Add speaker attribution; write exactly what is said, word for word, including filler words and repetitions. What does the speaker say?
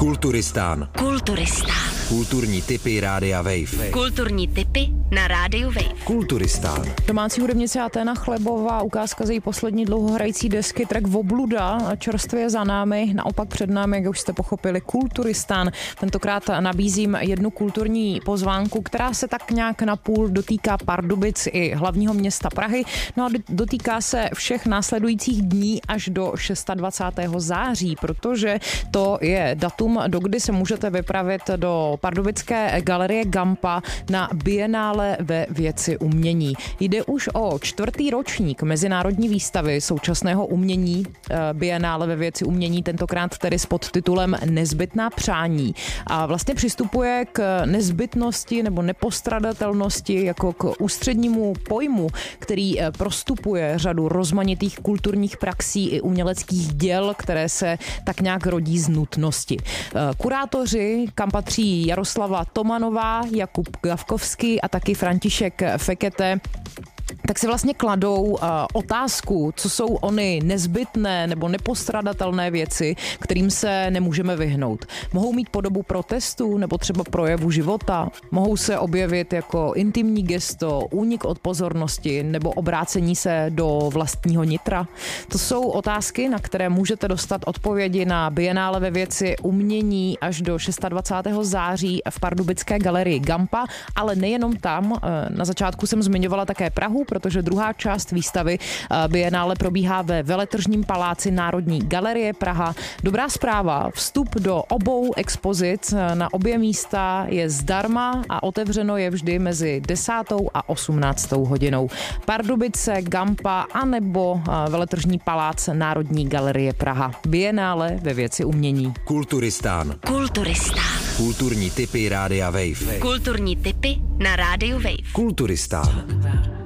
Speaker 1: Kulturistán.
Speaker 2: Kulturistán.
Speaker 1: Kulturní tipy Rádia Wave.
Speaker 2: Kulturní tipy na Rádiu Wave.
Speaker 1: Kulturistán.
Speaker 3: Domácí hudebnice Aténa Chlebová, ukázka z její poslední dlouhohrající desky, track Vobluda, čerstvě za námi, naopak před námi, jak už jste pochopili, Kulturistán. Tentokrát nabízím jednu kulturní pozvánku, která se tak nějak napůl dotýká Pardubic i hlavního města Prahy, no a dotýká se všech následujících dní až do dvacátého šestého září, protože to je datum, dokdy se můžete vypravit do pardubické galerie Gampa na bienále ve věci umění. Jde už o čtvrtý ročník mezinárodní výstavy současného umění, bienále ve věci umění, tentokrát tedy s podtitulem Nezbytná přání. A vlastně přistupuje k nezbytnosti nebo nepostradatelnosti jako k ústřednímu pojmu, který prostupuje řadu rozmanitých kulturních praxí i uměleckých děl, které se tak nějak rodí z nutnosti. Kurátoři, kam patří Jaroslava Tomanová, Jakub Gavkovský a taky František Fekete, tak si vlastně kladou uh, otázku, co jsou ony nezbytné nebo nepostradatelné věci, kterým se nemůžeme vyhnout. Mohou mít podobu protestu nebo třeba projevu života, mohou se objevit jako intimní gesto, únik od pozornosti nebo obrácení se do vlastního nitra. To jsou otázky, na které můžete dostat odpovědi na bienále ve věci umění až do dvacátého šestého září v pardubické galerii Gampa, ale nejenom tam. Na začátku jsem zmiňovala také Prahu, protože druhá část výstavy bienále probíhá ve Veletržním paláci Národní galerie Praha. Dobrá zpráva, vstup do obou expozic na obě místa je zdarma a otevřeno je vždy mezi desátou a osmnáctou hodinou. Pardubice, Gampa anebo Veletržní palác Národní galerie Praha. Bienále ve věci umění.
Speaker 1: Kulturistán.
Speaker 2: Kulturistán.
Speaker 1: Kulturní tipy Rádia Wave.
Speaker 2: Kulturní tipy na Rádiu Wave.
Speaker 1: Kulturistán.